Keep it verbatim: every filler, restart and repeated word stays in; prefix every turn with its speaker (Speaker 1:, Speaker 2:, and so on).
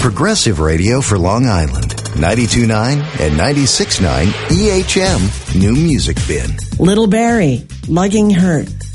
Speaker 1: Progressive Radio for Long Island. ninety-two point nine and ninety-six point nine E H M New Music Bin.
Speaker 2: Little Barry, Lugging Hurt.